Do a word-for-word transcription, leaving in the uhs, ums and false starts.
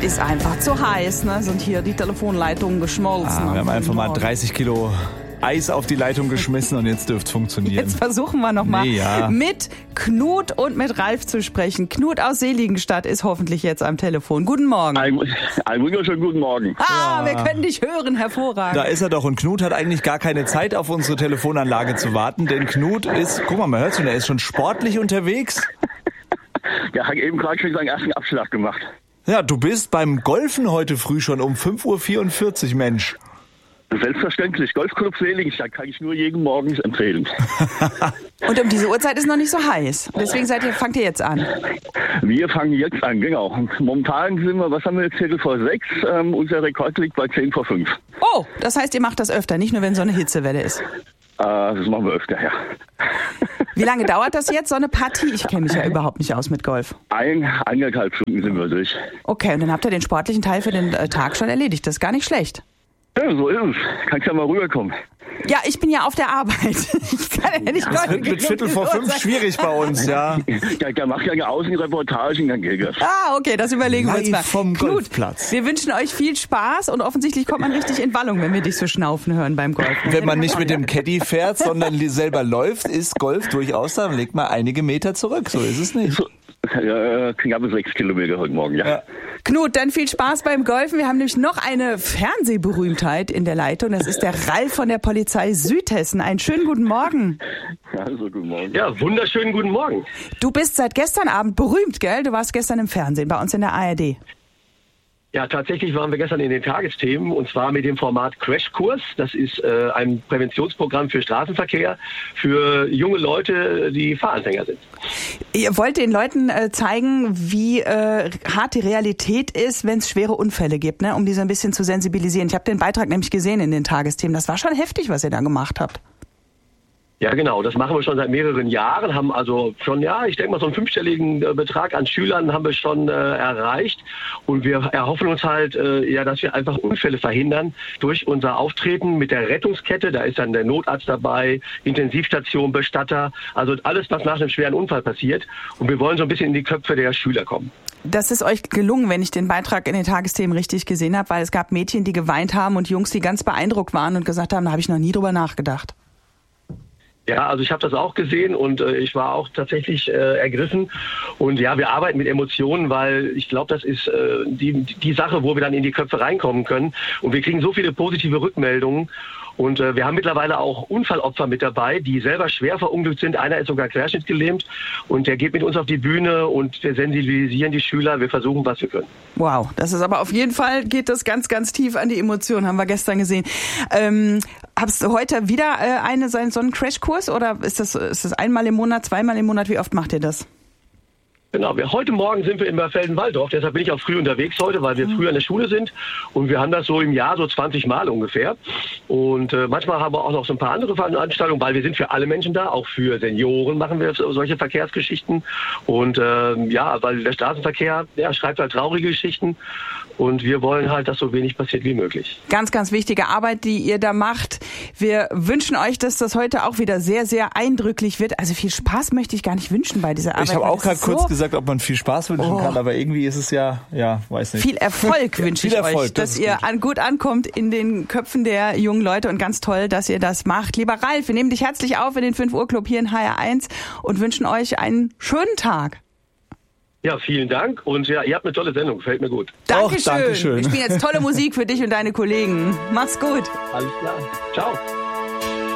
ist einfach zu heiß, ne? Sind hier die Telefonleitungen geschmolzen. Ah, wir haben einfach mal dreißig Kilo Eis auf die Leitung geschmissen und jetzt dürfte es funktionieren. Jetzt versuchen wir nochmal nee, ja. mit Knut und mit Ralf zu sprechen. Knut aus Seligenstadt ist hoffentlich jetzt am Telefon. Guten Morgen. Ein, ein wunderschönen guten Morgen. Ah, ja. wir können dich hören, hervorragend. Da ist er doch und Knut hat eigentlich gar keine Zeit auf unsere Telefonanlage zu warten, denn Knut ist, guck mal, man hört schon, er ist schon sportlich unterwegs. Der hat eben gerade schon seinen ersten Abschlag gemacht. Ja, du bist beim Golfen heute früh schon um fünf Uhr vierundvierzig, Mensch. Selbstverständlich. Golfclub Seligenstadt kann ich nur jeden Morgen empfehlen. Und um diese Uhrzeit ist noch nicht so heiß. Deswegen seid ihr, fangt ihr jetzt an. Wir fangen jetzt an, genau. Und momentan sind wir, was haben wir jetzt, Viertel vor sechs. Ähm, unser Rekord liegt bei zehn vor fünf. Oh, das heißt, ihr macht das öfter, nicht nur wenn so eine Hitzewelle ist. Äh, das machen wir öfter, ja. Wie lange dauert das jetzt, so eine Partie? Ich kenne mich ja überhaupt nicht aus mit Golf. Ein, eineinhalb Stunden sind wir durch. Okay, und dann habt ihr den sportlichen Teil für den äh, Tag schon erledigt. Das ist gar nicht schlecht. Ja, so ist es. Kannst ja mal rüberkommen. Ja, ich bin ja auf der Arbeit. Ich kann ja nicht Das wird mit Viertel vor fünf schwierig bei uns, ja. Der, der macht ja eine Außenreportage, dann geht das. Ah, okay, das überlegen wir uns mal. Live vom Knut, Golfplatz. wir wünschen euch viel Spaß und offensichtlich kommt man richtig in Wallung, wenn wir dich so schnaufen hören beim Golf. Wenn man nicht mit dem Caddy fährt, sondern selber läuft, ist Golf durchaus, dann legt man einige Meter zurück. So ist es nicht. So, ja, knappe sechs Kilometer heute Morgen, ja. Ja. Knut, dann viel Spaß beim Golfen. Wir haben nämlich noch eine Fernsehberühmtheit in der Leitung. Das ist der Ralf von der Polizei Südhessen. Einen schönen guten Morgen. Also, guten Morgen. Ja, wunderschönen guten Morgen. Du bist seit gestern Abend berühmt, gell? Du warst gestern im Fernsehen, bei uns in der A R D. Ja, tatsächlich waren wir gestern in den Tagesthemen und zwar mit dem Format Crashkurs. Das ist äh, ein Präventionsprogramm für Straßenverkehr für junge Leute, die Fahranfänger sind. Ihr wollt den Leuten äh, zeigen, wie äh, hart die Realität ist, wenn es schwere Unfälle gibt, ne? Um die so ein bisschen zu sensibilisieren. Ich habe den Beitrag nämlich gesehen in den Tagesthemen. Das war schon heftig, was ihr da gemacht habt. Ja, genau. Das machen wir schon seit mehreren Jahren, haben also schon, ja, ich denke mal, so einen fünfstelligen äh, Betrag an Schülern haben wir schon äh, erreicht. Und wir erhoffen uns halt, äh, ja, dass wir einfach Unfälle verhindern durch unser Auftreten mit der Rettungskette. Da ist dann der Notarzt dabei, Intensivstation, Bestatter, also alles, was nach einem schweren Unfall passiert. Und wir wollen so ein bisschen in die Köpfe der Schüler kommen. Das ist euch gelungen, wenn ich den Beitrag in den Tagesthemen richtig gesehen habe, weil es gab Mädchen, die geweint haben und Jungs, die ganz beeindruckt waren und gesagt haben, da habe ich noch nie drüber nachgedacht. Ja, also ich habe das auch gesehen und äh, ich war auch tatsächlich äh, ergriffen. Und ja, wir arbeiten mit Emotionen, weil ich glaube, das ist äh, die, die Sache, wo wir dann in die Köpfe reinkommen können. Und wir kriegen so viele positive Rückmeldungen. Und äh, wir haben mittlerweile auch Unfallopfer mit dabei, die selber schwer verunglückt sind. Einer ist sogar querschnittgelähmt und der geht mit uns auf die Bühne und wir sensibilisieren die Schüler. Wir versuchen, was wir können. Wow, das ist aber auf jeden Fall, geht das ganz, ganz tief an die Emotionen, haben wir gestern gesehen. Ähm, hast du heute wieder äh, eine, so einen Crashkurs oder ist das, ist das einmal im Monat, zweimal im Monat? Wie oft macht ihr das? Genau, wir, heute Morgen sind wir in Berfelden-Walldorf, deshalb bin ich auch früh unterwegs heute, weil wir früher in der Schule sind und wir haben das so im Jahr so zwanzig Mal ungefähr und äh, manchmal haben wir auch noch so ein paar andere Veranstaltungen, weil wir sind für alle Menschen da, auch für Senioren machen wir solche Verkehrsgeschichten und äh, ja, weil der Straßenverkehr, der schreibt halt traurige Geschichten und wir wollen halt, dass so wenig passiert wie möglich. Ganz, ganz wichtige Arbeit, die ihr da macht. Wir wünschen euch, dass das heute auch wieder sehr, sehr eindrücklich wird. Also viel Spaß möchte ich gar nicht wünschen bei dieser Arbeit. Ich habe auch gerade so kurz gesagt, ob man viel Spaß wünschen oh. kann, aber irgendwie ist es ja, ja, weiß nicht. Viel Erfolg wünsche ich Erfolg, euch, das dass ihr gut. an, gut ankommt in den Köpfen der jungen Leute und ganz toll, dass ihr das macht. Lieber Ralf, wir nehmen dich herzlich auf in den fünf Uhr Club hier in H R eins und wünschen euch einen schönen Tag. Ja, vielen Dank und ja, ihr habt eine tolle Sendung, gefällt mir gut. Dankeschön. Och, Dankeschön. Wir spielen jetzt tolle Musik für dich und deine Kollegen. Mach's gut. Alles klar. Ciao.